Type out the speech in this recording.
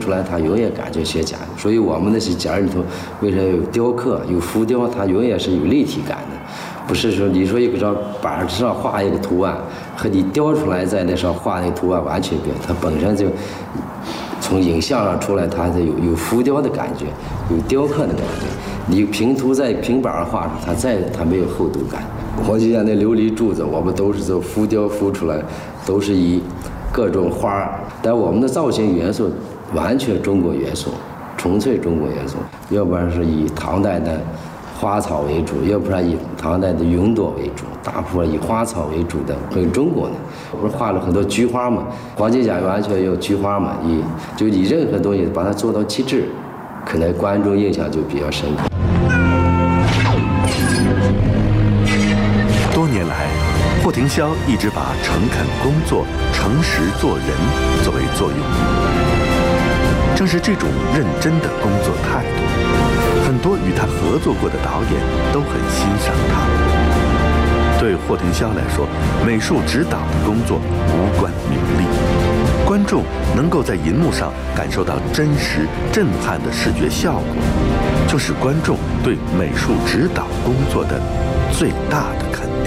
出来，他永远感觉写假。所以我们那些件里头，为什么有雕刻、有浮雕，它永远是有立体感的，不是说你说一个张板上画一个图案，和你雕出来在那上画那个图案完全不一样。它本身就从影像上出来，它是有浮雕的感觉，有雕刻的感觉。你平涂在平板上画出，它没有厚度感。我就像那琉璃柱子，我们都是这浮雕浮出来，都是以各种花，但我们的造型元素完全中国元素，纯粹中国元素，要不然是以唐代的花草为主，要不然以唐代的云朵为主，大部分以花草为主的，很中国的。不是画了很多菊花嘛？黄金甲完全用菊花嘛，以任何东西把它做到极致，可能观众印象就比较深刻。 多年来，霍廷霄一直把诚恳工作、诚实做人作为座右铭。正是这种认真的工作态度，很多与他合作过的导演都很欣赏他。对霍廷霄来说，美术指导的工作无关名利，观众能够在银幕上感受到真实、震撼的视觉效果，就是观众对美术指导工作的最大的肯定。